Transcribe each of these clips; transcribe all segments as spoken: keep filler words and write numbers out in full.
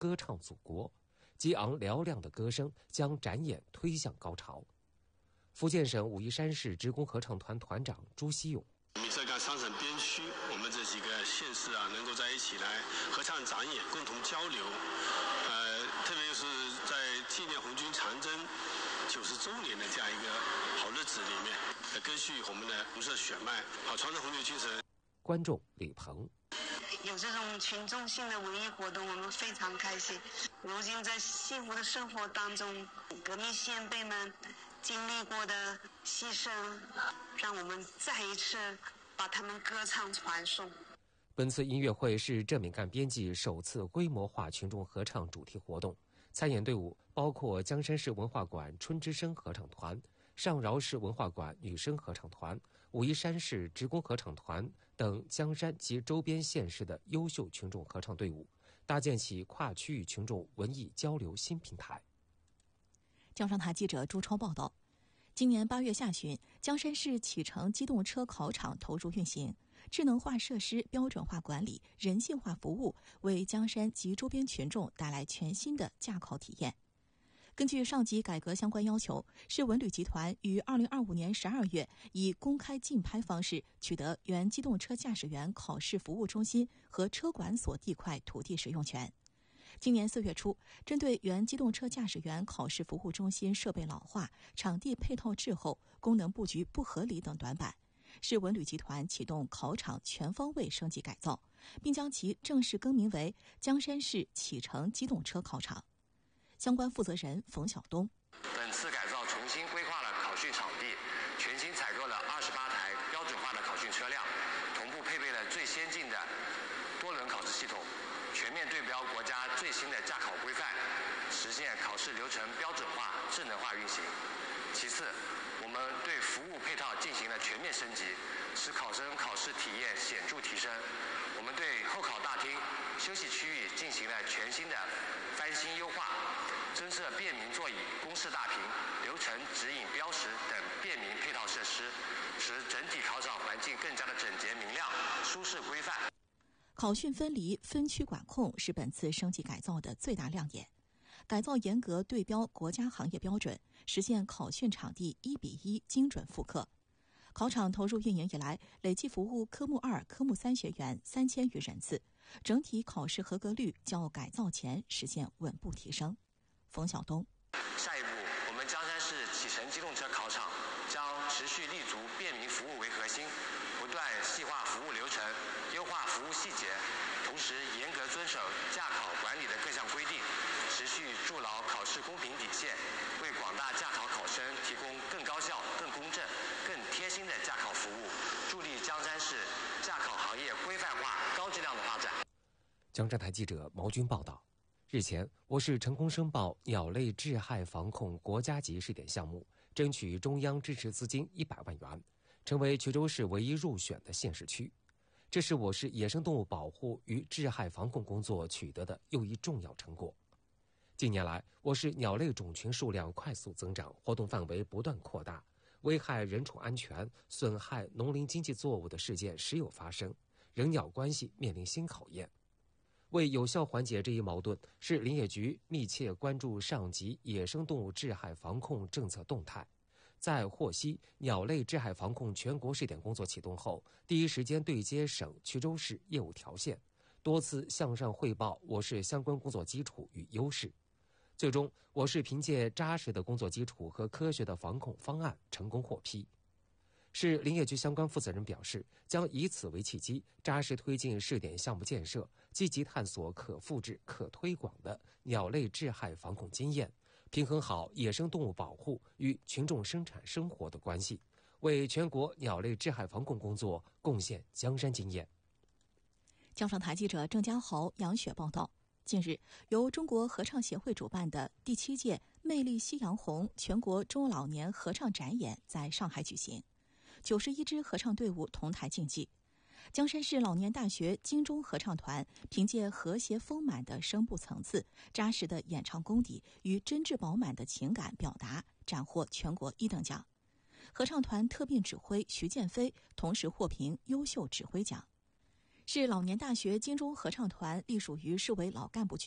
歌唱祖国，激昂嘹亮的歌声将展演推向高潮。福建省武夷山市职工合唱团团长朱希勇， 米色港三省边区，我们这几个县市啊，能够在一起来合唱展演，共同交流。呃，特别是在纪念红军长征九十周年的这样一个好日子里面，呃，根据我们的红色血脉，好传承红军精神。 观众李鹏， 有这种群众性的文艺活动，我们非常开心。如今在幸福的生活当中，革命先辈们经历过的牺牲，让我们再一次把他们歌唱传颂。 本次音乐会是郑敏干编辑首次规模化群众合唱主题活动，参演队伍包括江山市文化馆春之声合唱团、上饶市文化馆女声合唱团、武夷山市职工合唱团等江山及周边县市的优秀群众合唱队伍，搭建起跨区域群众文艺交流新平台。 江商台记者朱超报道，今年八月下旬，江山市启程机动车考场投入运行，智能化设施、标准化管理、人性化服务，为江山及周边群众带来全新的驾考体验。根据上级改革相关要求，市文旅集团于二零二五年十二月以公开竞拍方式取得原机动车驾驶员考试服务中心和车管所地块土地使用权。今年四月初，针对原机动车驾驶员考试服务中心设备老化、场地配套滞后、功能布局不合理等短板，市文旅集团启动考场全方位升级改造，并将其正式更名为江山市启程机动车考场。相关负责人冯晓东， 本次改造重新规划了考训场地，全新采购了二十八台标准化的考训车辆，同步配备了最先进的多轮考试系统，全面对标国家最新的驾考规范，实现考试流程标准化、智能化运行。其次，我们对服务配套进行了全面升级，使考生考试体验显著提升。我们对候考大厅、休息区域进行了全新的翻新优化，增设便民座椅、公示大屏、流程指引标识等便民配套设施，使整体考场环境更加的整洁明亮、舒适规范。 考训分离、分区管控是本次升级改造的最大亮点。改造严格对标国家行业标准，实现考训场地一比一精准复刻。考场投入运营以来，累计服务科目二、科目三学员三千余人次，整体考试合格率较改造前实现稳步提升。冯晓东， 下一步，我们江山市启程机动车考场将持续立足便民服务为核心，不断细化服务流程，优化服务细节，同时严格遵守驾考管理的各项规定，持续筑牢考试公平底线，为广大驾考考生提供更高效、更公正、更贴心的驾考服务，助力江山市驾考行业规范化、高质量的发展。 江山台记者毛军报道，日前，我市成功申报鸟类致害防控国家级试点项目，争取中央支持资金一百万元，成为衢州市唯一入选的县市区。这是我市野生动物保护与致害防控工作取得的又一重要成果。近年来，我市鸟类种群数量快速增长，活动范围不断扩大，危害人畜安全、损害农林经济作物的事件时有发生，人鸟关系面临新考验。为有效缓解这一矛盾，市林业局密切关注上级野生动物致害防控政策动态。在获悉鸟类致害防控全国试点工作启动后，第一时间对接省衢州市业务条线，多次向上汇报我市相关工作基础与优势。最终，我市凭借扎实的工作基础和科学的防控方案成功获批。市林业局相关负责人表示，将以此为契机，扎实推进试点项目建设，积极探索可复制、可推广的鸟类致害防控经验，平衡好野生动物保护与群众生产生活的关系，为全国鸟类致害防控工作贡献江山经验。 江上台记者郑家豪、杨雪报道。近日，由中国合唱协会主办的第七届魅力夕阳红全国中老年合唱展演在上海举行，九十一支合唱队伍同台竞技。江山市老年大学金钟合唱团凭借和谐丰满的声部层次、扎实的演唱功底与真挚饱满的情感表达，斩获全国一等奖。合唱团特聘指挥徐建飞同时获评优秀指挥奖。市老年大学金钟合唱团隶属于市委老干部局，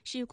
是